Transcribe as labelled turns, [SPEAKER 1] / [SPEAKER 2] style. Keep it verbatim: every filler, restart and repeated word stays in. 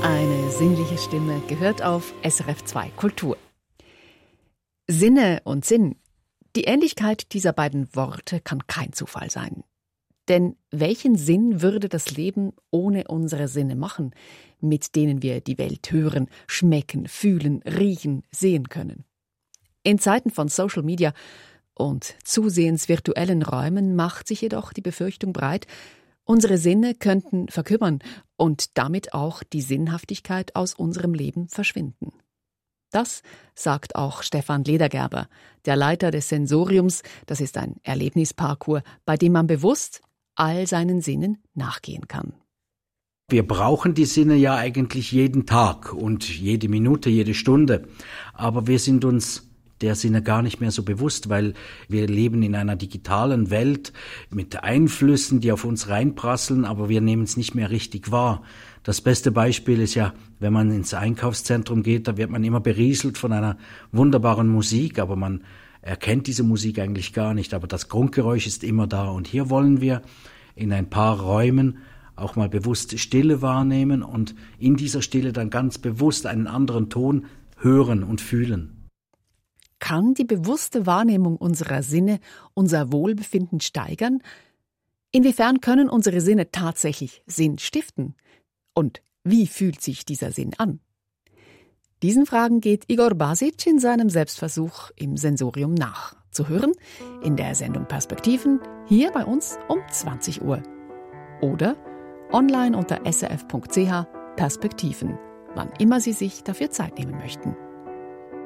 [SPEAKER 1] Eine sinnliche Stimme gehört auf S R F zwei Kultur. Sinne und Sinn. Die Ähnlichkeit dieser beiden Worte kann kein Zufall sein. Denn welchen Sinn würde das Leben ohne unsere Sinne machen, mit denen wir die Welt hören, schmecken, fühlen, riechen, sehen können? In Zeiten von Social Media und zusehends virtuellen Räumen macht sich jedoch die Befürchtung breit, unsere Sinne könnten verkümmern und damit auch die Sinnhaftigkeit aus unserem Leben verschwinden. Das sagt auch Stefan Ledergerber, der Leiter des Sensoriums. Das ist ein Erlebnisparcours, bei dem man bewusst all seinen Sinnen nachgehen kann.
[SPEAKER 2] Wir brauchen die Sinne ja eigentlich jeden Tag und jede Minute, jede Stunde. Aber wir sind uns der Sinne gar nicht mehr so bewusst, weil wir leben in einer digitalen Welt mit Einflüssen, die auf uns reinprasseln, aber wir nehmen es nicht mehr richtig wahr. Das beste Beispiel ist ja, wenn man ins Einkaufszentrum geht, da wird man immer berieselt von einer wunderbaren Musik, aber man erkennt diese Musik eigentlich gar nicht, aber das Grundgeräusch ist immer da. Und hier wollen wir in ein paar Räumen auch mal bewusst Stille wahrnehmen und in dieser Stille dann ganz bewusst einen anderen Ton hören und fühlen.
[SPEAKER 1] Kann die bewusste Wahrnehmung unserer Sinne unser Wohlbefinden steigern? Inwiefern können unsere Sinne tatsächlich Sinn stiften? Und wie fühlt sich dieser Sinn an? Diesen Fragen geht Igor Basic in seinem Selbstversuch im Sensorium nach. Zu hören in der Sendung Perspektiven, hier bei uns um zwanzig Uhr. Oder online unter s r f punkt c h Perspektiven, wann immer Sie sich dafür Zeit nehmen möchten.